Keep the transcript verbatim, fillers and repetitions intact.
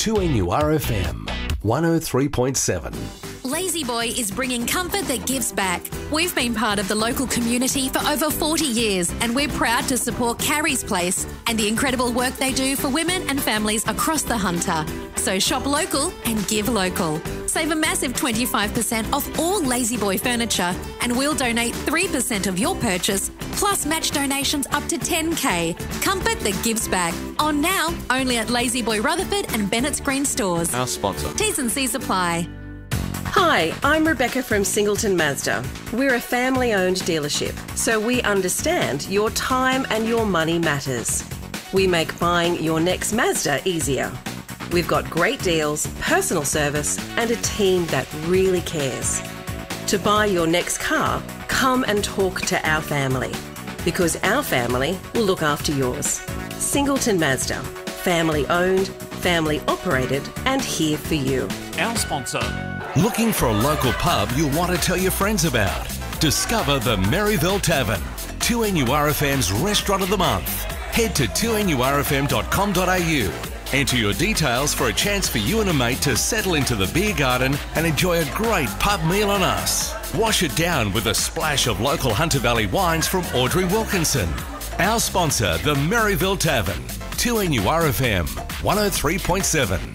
two N U R F M, one oh three point seven. Lazy Boy is bringing comfort that gives back. We've been part of the local community for over forty years and we're proud to support Carrie's Place and the incredible work they do for women and families across the Hunter. So shop local and give local. Save a massive twenty-five percent off all Lazy Boy furniture and we'll donate three percent of your purchase plus match donations up to ten K. Comfort that gives back. On now, only at Lazy Boy Rutherford and Bennett's Green stores. Our sponsor. T's and C's apply. Hi, I'm Rebecca from Singleton Mazda. We're a family-owned dealership, so we understand your time and your money matters. We make buying your next Mazda easier. We've got great deals, personal service, and a team that really cares. To buy your next car, come and talk to our family, because our family will look after yours. Singleton Mazda, family-owned, family-operated, and here for you. Our sponsor. Looking for a local pub you'll want to tell your friends about? Discover the Maryville Tavern, two N U R F M's Restaurant of the Month. Head to two N U R F M dot com dot a u. Enter your details for a chance for you and a mate to settle into the beer garden and enjoy a great pub meal on us. Wash it down with a splash of local Hunter Valley wines from Audrey Wilkinson. Our sponsor, the Maryville Tavern, two N U R F M, one oh three point seven.